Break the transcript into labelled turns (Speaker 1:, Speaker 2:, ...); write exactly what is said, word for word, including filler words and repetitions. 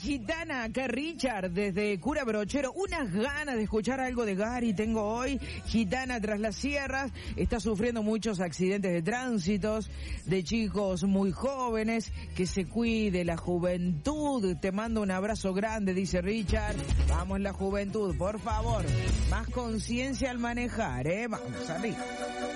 Speaker 1: Gitana, acá Richard, desde Cura Brochero. Unas ganas de escuchar algo de Gary tengo hoy. Gitana tras las sierras, está sufriendo muchos accidentes de tránsitos, de chicos muy jóvenes, que se cuide la juventud. Te mando un abrazo grande, dice Richard. Vamos la juventud, por favor. Más conciencia al manejar, ¿eh? Vamos arriba.